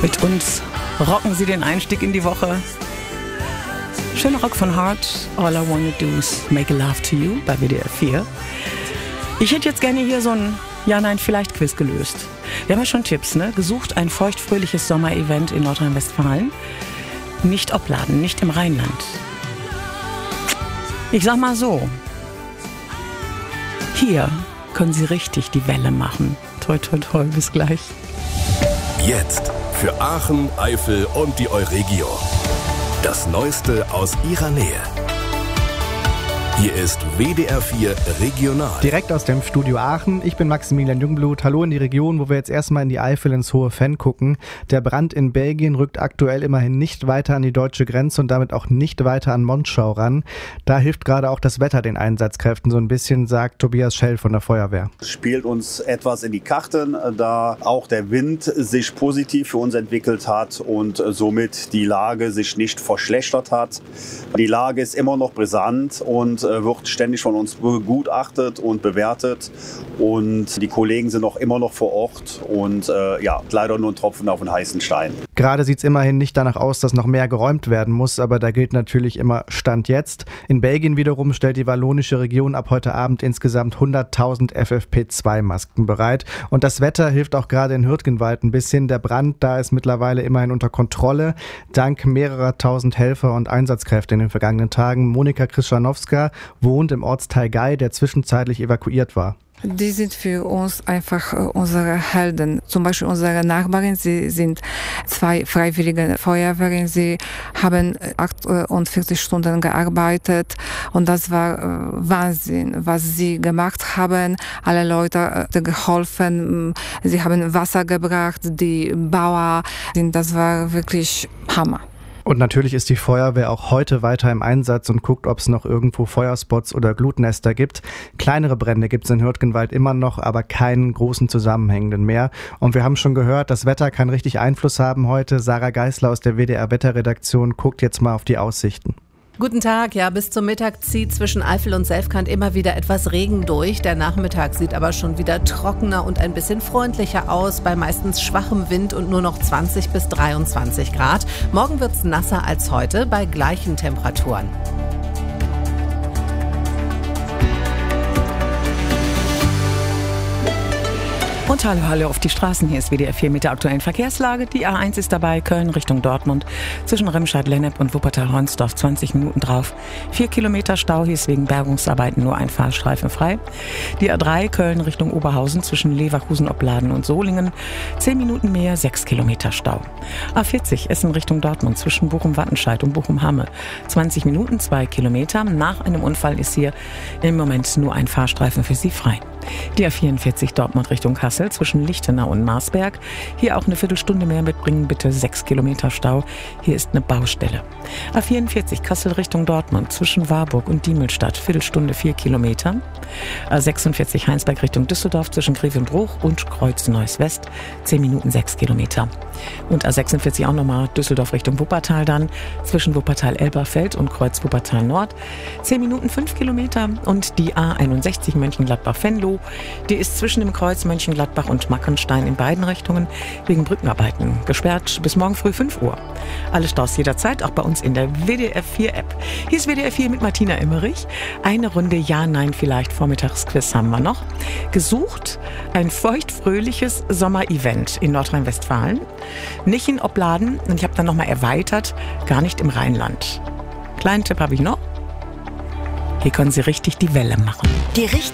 Mit uns rocken Sie den Einstieg in die Woche. Schöner Rock von Heart. All I Wanna Do Is Make Love to You bei WDR 4. Ich hätte jetzt gerne hier so ein Ja-Nein-Vielleicht-Quiz gelöst. Wir haben ja schon Tipps, ne? Gesucht ein feuchtfröhliches Sommerevent in Nordrhein-Westfalen. Nicht Opladen, nicht im Rheinland. Ich sag mal so. Hier können Sie richtig die Welle machen. Toi, toi, toi, bis gleich. Jetzt für Aachen, Eifel und die Euregio. Das Neueste aus ihrer Nähe. Hier ist WDR 4 Regional. Direkt aus dem Studio Aachen. Ich bin Maximilian Jungblut. Hallo in die Region, wo wir jetzt erstmal in die Eifel ins Hohe Venn gucken. Der Brand in Belgien rückt aktuell immerhin nicht weiter an die deutsche Grenze und damit auch nicht weiter an Monschau ran. Da hilft gerade auch das Wetter den Einsatzkräften so ein bisschen, sagt Tobias Schell von der Feuerwehr. Es spielt uns etwas in die Karten, da auch der Wind sich positiv für uns entwickelt hat und somit die Lage sich nicht verschlechtert hat. Die Lage ist immer noch brisant und wird ständig von uns begutachtet und bewertet. Und die Kollegen sind auch immer noch vor Ort und leider nur ein Tropfen auf den heißen Stein. Gerade sieht es immerhin nicht danach aus, dass noch mehr geräumt werden muss, aber da gilt natürlich immer Stand jetzt. In Belgien wiederum stellt die wallonische Region ab heute Abend insgesamt 100.000 FFP2-Masken bereit. Und das Wetter hilft auch gerade in Hürtgenwald ein bisschen. Der Brand da ist mittlerweile immerhin unter Kontrolle, dank mehrerer tausend Helfer und Einsatzkräfte in den vergangenen Tagen. Monika Krischanowska wohnt im Ortsteil Gei, der zwischenzeitlich evakuiert war. Die sind für uns einfach unsere Helden. Zum Beispiel unsere Nachbarin, sie sind 2 freiwillige Feuerwehren. Sie haben 48 Stunden gearbeitet und das war Wahnsinn, was sie gemacht haben. Alle Leute geholfen, sie haben Wasser gebracht, die Bauer, das war wirklich Hammer. Und natürlich ist die Feuerwehr auch heute weiter im Einsatz und guckt, ob es noch irgendwo Feuerspots oder Glutnester gibt. Kleinere Brände gibt es in Hürtgenwald immer noch, aber keinen großen zusammenhängenden mehr. Und wir haben schon gehört, das Wetter kann richtig Einfluss haben heute. Sarah Geisler aus der WDR-Wetterredaktion guckt jetzt mal auf die Aussichten. Guten Tag, ja, bis zum Mittag zieht zwischen Eifel und Selfkant immer wieder etwas Regen durch. Der Nachmittag sieht aber schon wieder trockener und ein bisschen freundlicher aus, bei meistens schwachem Wind und nur noch 20 bis 23 Grad. Morgen wird's nasser als heute, bei gleichen Temperaturen. Und hallo auf die Straßen. Hier ist WDR 4 mit der aktuellen Verkehrslage. Die A1 ist dabei, Köln Richtung Dortmund. Zwischen Remscheid-Lennep und Wuppertal-Honsdorf 20 Minuten drauf. 4 Kilometer Stau, hier ist wegen Bergungsarbeiten nur ein Fahrstreifen frei. Die A3 Köln Richtung Oberhausen zwischen Leverkusen, Opladen und Solingen. 10 Minuten mehr, 6 Kilometer Stau. A40 Essen Richtung Dortmund zwischen Bochum-Wattenscheid und Bochum-Hamme. 20 Minuten, 2 Kilometer. Nach einem Unfall ist hier im Moment nur ein Fahrstreifen für Sie frei. Die A44 Dortmund Richtung Kassel zwischen Lichtenau und Marsberg. Hier auch eine Viertelstunde mehr mitbringen, bitte 6 Kilometer Stau. Hier ist eine Baustelle. A44 Kassel Richtung Dortmund zwischen Warburg und Diemelstadt. Viertelstunde 4 Kilometer. A46 Heinsberg Richtung Düsseldorf zwischen Grevenbruch und Kreuz-Neuss West. 10 Minuten 6 Kilometer. Und A46 auch nochmal Düsseldorf Richtung Wuppertal dann. Zwischen Wuppertal-Elberfeld und Kreuz-Wuppertal Nord. 10 Minuten 5 Kilometer. Und die A61 Mönchengladbach-Venlo. Die ist zwischen dem Kreuz Mönchengladbach und Mackenstein in beiden Richtungen wegen Brückenarbeiten gesperrt bis morgen früh 5 Uhr. Alle Staus jederzeit, auch bei uns in der WDR 4 App. Hier ist WDR 4 mit Martina Emmerich. Eine Runde Ja-Nein-Vielleicht Vormittagsquiz haben wir noch. Gesucht ein feuchtfröhliches Sommerevent in Nordrhein-Westfalen. Nicht in Opladen und ich habe dann nochmal erweitert, gar nicht im Rheinland. Kleinen Tipp habe ich noch. Hier können Sie richtig die Welle machen. Die